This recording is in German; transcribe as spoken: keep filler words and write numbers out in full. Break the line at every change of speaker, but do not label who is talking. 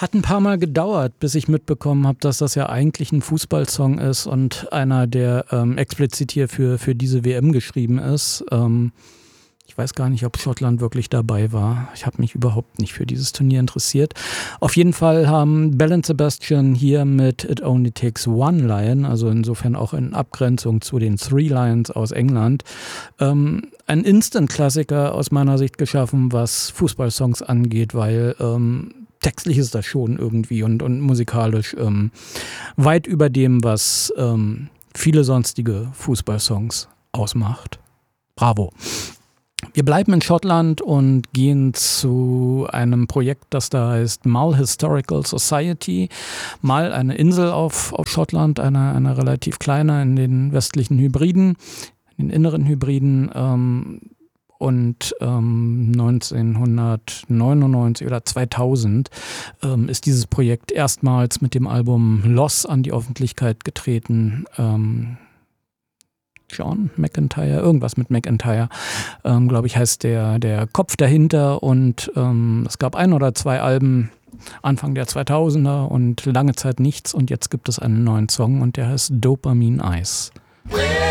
Hat ein paar Mal gedauert, bis ich mitbekommen habe, dass das ja eigentlich ein Fußballsong ist und einer, der ähm, explizit hier für, für diese W M geschrieben ist. Ähm, ich weiß gar nicht, ob Schottland wirklich dabei war. Ich habe mich überhaupt nicht für dieses Turnier interessiert. Auf jeden Fall haben Belle und Sebastian hier mit It Only Takes One Lion, also insofern auch in Abgrenzung zu den Three Lions aus England, ähm, ein Instant-Klassiker aus meiner Sicht geschaffen, was Fußballsongs angeht, weil ähm, textlich ist das schon irgendwie und, und musikalisch ähm, weit über dem, was ähm, viele sonstige Fußballsongs ausmacht. Bravo. Wir bleiben in Schottland und gehen zu einem Projekt, das da heißt Mull Historical Society. Mull, eine Insel auf, auf Schottland, eine, eine relativ kleine in den westlichen Hybriden, in den inneren Hybriden. Ähm, Und ähm, neunzehnhundertneunundneunzig oder zweitausend ähm, ist dieses Projekt erstmals mit dem Album Loss an die Öffentlichkeit getreten. Ähm, John McEntire, irgendwas mit McEntire, ähm, glaube ich, heißt der, der Kopf dahinter. Und ähm, es gab ein oder zwei Alben Anfang der zweitausender und lange Zeit nichts. Und jetzt gibt es einen neuen Song und der heißt Dopamine Eyes.